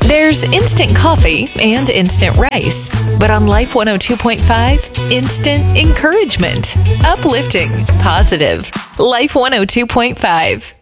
There's instant coffee and instant rice, but on Life 102.5, instant encouragement, uplifting, positive. Life 102.5.